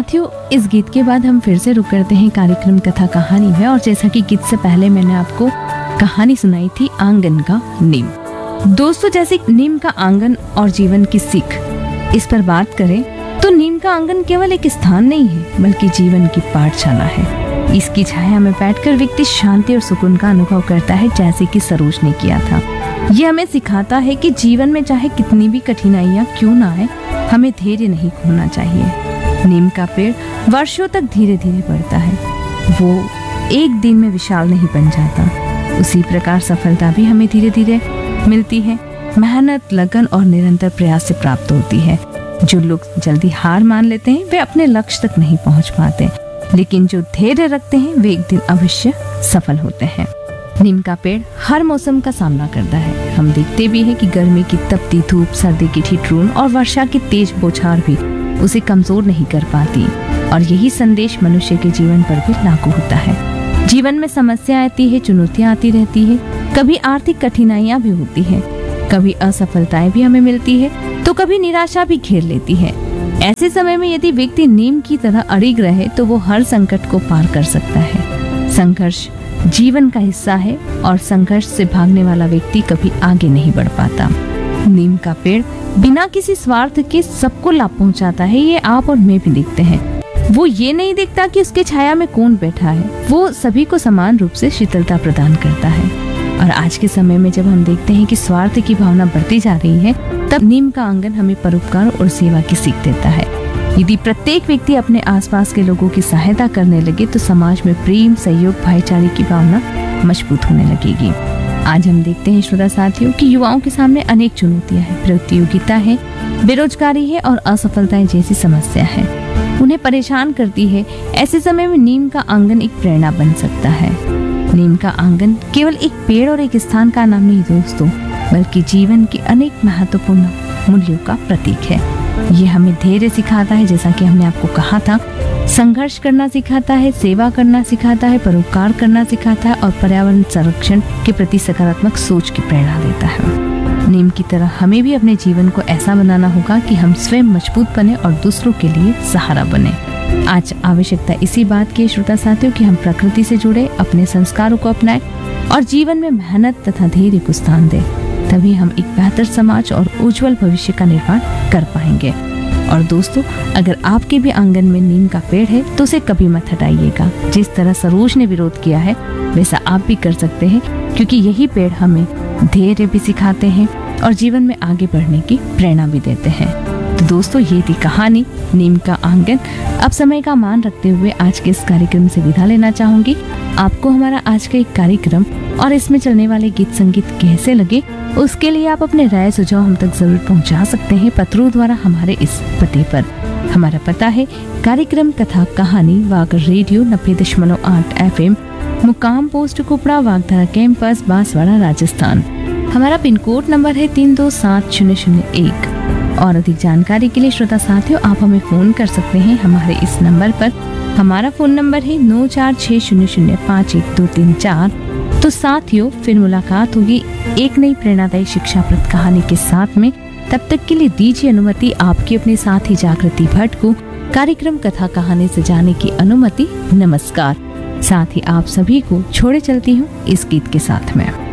साथियों, इस गीत के बाद हम फिर से रुक करते हैं कार्यक्रम कथा कहानी में। और जैसा कि गीत से पहले मैंने आपको कहानी सुनाई थी आंगन का नीम। दोस्तों, जैसे नीम का आंगन और जीवन की सीख, इस पर बात करें तो नीम का आंगन केवल एक स्थान नहीं है, बल्कि जीवन की पाठशाला है। इसकी छाया में बैठकर व्यक्ति शांति और सुकून का अनुभव करता है, जैसे कि सरोज ने किया था। ये हमें सिखाता है कि जीवन में चाहे कितनी भी कठिनाइयां क्यों ना आए, हमें धैर्य नहीं खोना चाहिए। नीम का पेड़ वर्षों तक धीरे धीरे बढ़ता है, वो एक दिन में विशाल नहीं बन जाता। उसी प्रकार सफलता भी हमें धीरे धीरे मिलती है, मेहनत, लगन और निरंतर प्रयास से प्राप्त होती है। जो लोग जल्दी हार मान लेते हैं वे अपने लक्ष्य तक नहीं पहुंच पाते, लेकिन जो धैर्य रखते हैं वे एक दिन अवश्य सफल होते हैं। नीम का पेड़ हर मौसम का सामना करता है। हम देखते भी हैं कि गर्मी की तपती धूप, सर्दी की ठिठुरन और वर्षा की तेज बौछार भी उसे कमजोर नहीं कर पाती। और यही संदेश मनुष्य के जीवन पर भी लागू होता है। जीवन में समस्या आती है, चुनौतियां आती रहती है, कभी आर्थिक कठिनाइयां भी होती है, कभी असफलताएं भी हमें मिलती है, तो कभी निराशा भी घेर लेती है। ऐसे समय में यदि व्यक्ति नीम की तरह अड़िग रहे तो वो हर संकट को पार कर सकता है। संघर्ष जीवन का हिस्सा है और संघर्ष से भागने वाला व्यक्ति कभी आगे नहीं बढ़ पाता। नीम का पेड़ बिना किसी स्वार्थ के सबको लाभ पहुंचाता है, ये आप और मैं भी देखते हैं। वो ये नहीं देखता कि उसके छाया में कौन बैठा है, वो सभी को समान रूप से शीतलता प्रदान करता है। और आज के समय में जब हम देखते हैं कि स्वार्थ की भावना बढ़ती जा रही है, तब नीम का आंगन हमें परोपकार और सेवा की सीख देता है। यदि प्रत्येक व्यक्ति अपने आसपास के लोगों की सहायता करने लगे तो समाज में प्रेम, सहयोग, भाईचारे की भावना मजबूत होने लगेगी। आज हम देखते हैं श्रोता साथियों कि युवाओं के सामने अनेक चुनौतियां हैं, प्रतियोगिता है, बेरोजगारी है और असफलताएं जैसी समस्या है, उन्हें परेशान करती है। ऐसे समय में नीम का आंगन एक प्रेरणा बन सकता है। नीम का आंगन केवल एक पेड़ और एक स्थान का नाम नहीं दोस्तों, बल्कि जीवन के अनेक महत्वपूर्ण मूल्यों का प्रतीक है। ये हमें धैर्य सिखाता है, जैसा कि हमने आपको कहा था, संघर्ष करना सिखाता है, सेवा करना सिखाता है, परोपकार करना सिखाता है और पर्यावरण संरक्षण के प्रति सकारात्मक सोच की प्रेरणा देता है। नीम की तरह हमें भी अपने जीवन को ऐसा बनाना होगा कि हम स्वयं मजबूत बने और दूसरों के लिए सहारा बने। आज आवश्यकता इसी बात की श्रोता साथियों कि हम प्रकृति से जुड़े, अपने संस्कारों को अपनाएं और जीवन में मेहनत तथा धैर्य को स्थान दें। तभी हम एक बेहतर समाज और उज्जवल भविष्य का निर्माण कर पाएंगे। और दोस्तों, अगर आपके भी आंगन में नीम का पेड़ है तो उसे कभी मत हटाइएगा। जिस तरह सरोज ने विरोध किया है वैसा आप भी कर सकते हैं, क्योंकि यही पेड़ हमें धैर्य भी सिखाते हैं और जीवन में आगे बढ़ने की प्रेरणा भी देते हैं। तो दोस्तों, ये थी कहानी नीम का आंगन। अब समय का मान रखते हुए आज के इस कार्यक्रम से विदा लेना चाहूंगी। आपको हमारा आज का एक कार्यक्रम और इसमें चलने वाले गीत संगीत कैसे लगे, उसके लिए आप अपने राय सुझाव हम तक जरूर पहुंचा सकते हैं पत्रों द्वारा हमारे इस पते पर। हमारा पता है कार्यक्रम कथा कहानी वागड़ रेडियो 90.8 FM, मुकाम पोस्ट कुपड़ा, वागधारा कैंपस, बांसवाड़ा, राजस्थान। हमारा पिन कोड नंबर है 327001। और अधिक जानकारी के लिए श्रोता साथियों आप हमें फोन कर सकते हैं हमारे इस नंबर पर। हमारा फोन नंबर है 9460051234। तो साथियों, फिर मुलाकात होगी एक नई प्रेरणादायी शिक्षाप्रद कहानी के साथ में। तब तक के लिए दीजिए अनुमति आपकी अपने साथी जागृति भट्ट को कार्यक्रम कथा कहानी से जाने की अनुमति। नमस्कार। साथ ही आप सभी को छोड़े चलती हूँ इस गीत के साथ में।